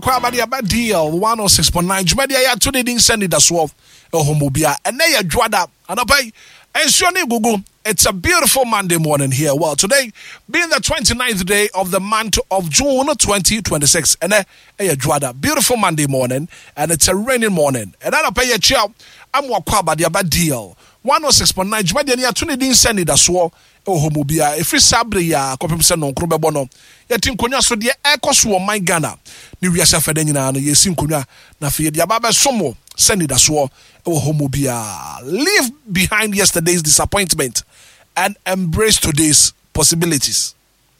Kwabadi aba deal 106.9 Jumedia ya tune din send it as well homobia and they are dwada anapai and Google. It's a beautiful Monday morning here. Well, today being the 29th day of the month of June 2026 and a dwada beautiful Monday morning and it's a rainy morning and I pay a chow I'm Kwabadi aba deal 106.9 Jumedia ya tune din send it as well homobia if it's sabre ya kopemse no nkro bebono yatin konwa so de ekoso my Ghana ni wiase afede nyina no yesin konwa na fe de ababa somo send it as well homobia leave behind yesterday's disappointment and embrace today's possibilities.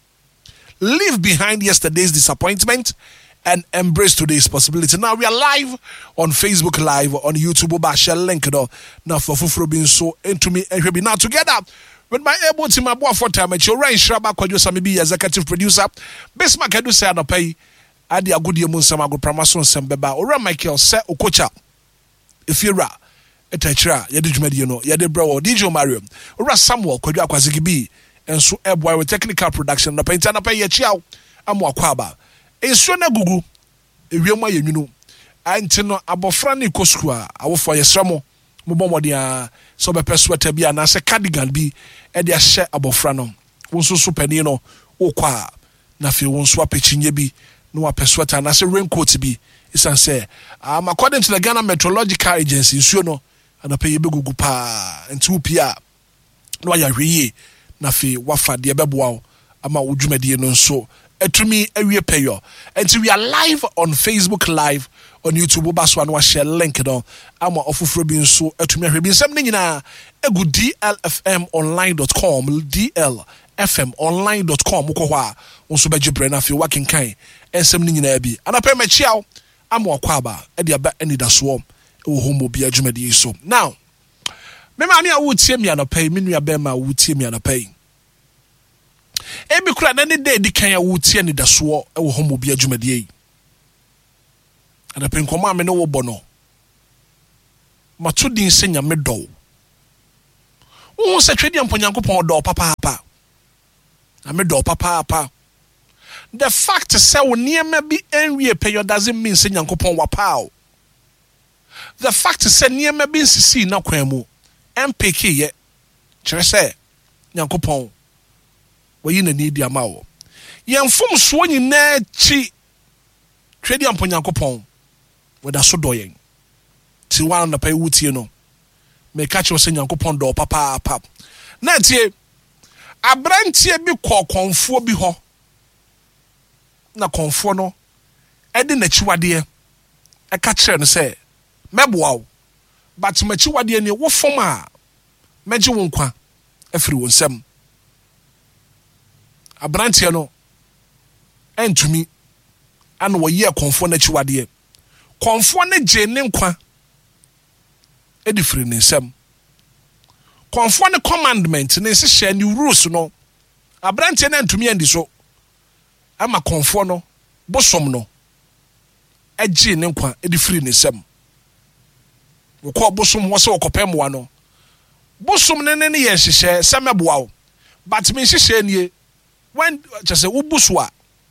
Leave behind yesterday's disappointment and embrace today's possibility. Now we are live on Facebook Live, on YouTube. Share link now for Fufuro being so into me and we be now together with my able team. My boy for time. It's your Ryan Shraba, Kwajo Samibi, executive producer. Bismarck Edu say no pay. Adi agudi munsama go pramason sembeba. Ora Michael say okocha. Ifira etachira yede dwumadi no yede bro DJ Mario. Ora Samuel Kwajo Akwazigibi. And so boy with technical production. No paint na pay ye chiao. Amu akwaba. Ensuo na gugu ewiemu ayenu anti no abofra ne kosukua awofo yesramo mobomode so be sweater bi na se cardigan bi e de ahye abofra no wonso so pani no okwa na fe wonso apechinye bi no wa sweater na se raincoat bi isan say according to the Ghana Meteorological Agency nsuo no ana pay be gugu pa nti upia no ya hweye na fe wafa de beboa ama odwumadie no nso etumi ewie payo and we are live on Facebook Live on YouTube baswa no share link no ama ofufuro bi nso etumi ahwe bi nsem ne nyina egu dlfmonline.com dlfmonline.com ko ho a nso begibre na fi working kan ensem ne nyina bi anapa ma chiao ama akwaba e de aba anidaso e homo bi adwumadi so now me ma ne a wo tie mi anapa mi nua be ma wo tie mi anapa Ebi kura na ne de di kan ya wutie ni daso e wo homo bi adwumadie yi ana pen koma me ne wo bɔ no mato din senya me dɔ wo se twedi amponyankopɔn dɔ papa na me dɔ papa the fact say wo niema bi enwie peyo doesn't mean senya nkopɔn wa pao the fact say niema bi nsisi na kwan mu MPK ye kyerɛ sɛ nyankopɔn wayi na need ama wo yɛmfom so nyina chi twedi amponyankopɔn wada so dɔ yɛn ti wan na pay wutie no me ka kyerɛ sɛ nyankopɔn dɔ papa na tie abrantie bi kɔkɔnfo bi hɔ na kɔnfo no ɛde na chiwade ɛka kyerɛ no sɛ mɛboa wo but machiwade ne wo fom a mɛgye wo nkwa afiri wo nsam abrantie no entumi ana woyɛ konfo na chiwade konfo na gye ne nkwa edi firi ne nsam konfo ne commandment ne hyehyɛ ne rules no abrantie na entumi andi so ama konfo no bosom no agye ne nkwa edi firi ne nsam wokɔ bosom wo se wokɔpɛ moa no bosom ne yɛ hyehyɛ sɛ mɛboa wo but me hyehyɛ nie when just say ubuswa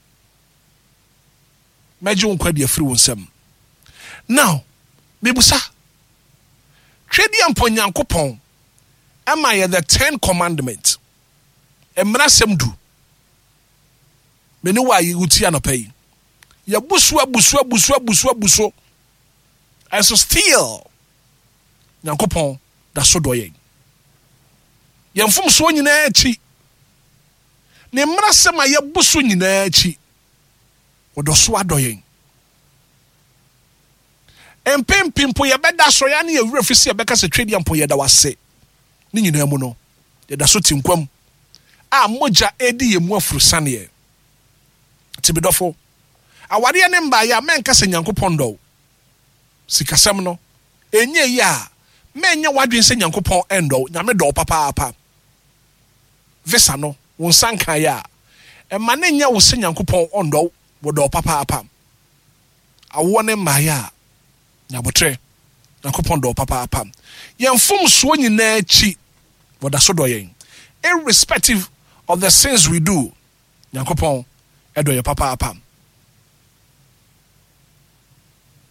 meji unkwa dia free wonsam now mebusa twedi amponyankopon am ye the 10 commandments emra semdu meni wa yi uti anopai ya buswa and so still nyankopon da so doyen yemfum so nyina achi ne mrasema ye busu nyina achi odoso adoyen empempimpo ye beda so ya ne ye wurafisi ye beka se twedi ampo ye da wase ne nyina mu no ye da so tinkwam a moja edi ye mu afurusane ye tibidofo awade ne mba ya menka se nyankopon do sikasam no enye ya menya wadwen se nyankopon endo nyame do papa visa no wonsanka ya ema ne nya wo se nyankopon ondo wo do papa awo ne mba ya nyabotre nyankopon do papa yemfom so nyina achi wo da so do yen irrespective of the sins we do nyankopon edo ye papa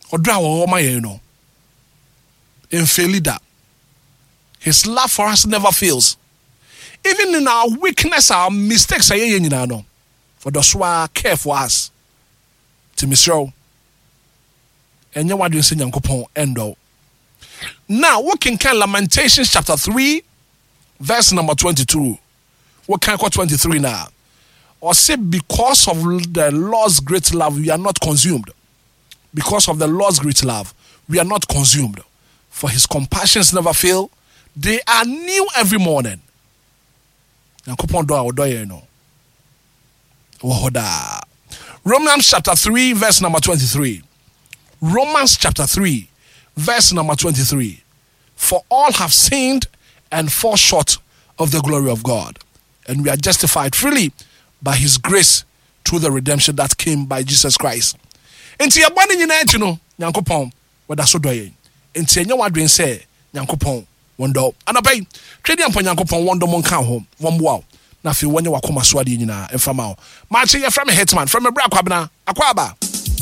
Odra wo ma ye no. In failida. His love for us never fails. Even in our weakness, our mistakes, no. For those who care for us. Timisro. And you want to say Yankopon endo. Now, what can Lamentations chapter 3, verse number 22. What can I call 23 now? Or say, because of the Lord's great love, we are not consumed. Because of the Lord's great love, we are not consumed. For his compassions never fail. They are new every morning. Romans chapter 3, verse number 23. Romans chapter 3, verse number 23. For all have sinned and fall short of the glory of God. And we are justified freely by his grace through the redemption that came by Jesus Christ. Enti yabani nyina enti no Nyankopɔn wada so doye. Enti enya wadwen sɛ Nyankopɔn wondo. Anapai twedi ampa Nyankopɔn wondo mo nka ho womboa. Na fe wonye wakoma so ade nyina emfama ho. Ma che ye from Hetman from Bra Kwabena Akwaba.